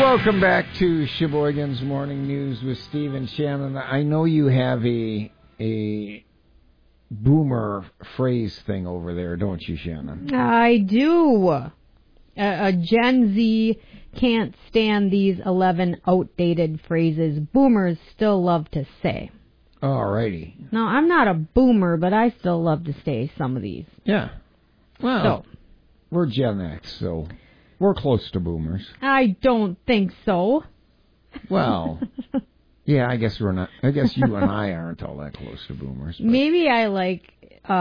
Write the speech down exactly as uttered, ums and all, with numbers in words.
Welcome back to Sheboygan's Morning News with Steve and Shannon. I know you have a a boomer phrase thing over there, don't you, Shannon? I do. A, a Gen Z can't stand these eleven outdated phrases boomers still love to say. Alrighty. Now, I'm not a boomer, but I still love to say some of these. Yeah. Well, so, we're Gen X, so we're close to boomers. I don't think so. Well, yeah, I guess we're not. I guess you and I aren't all that close to boomers. But. Maybe I like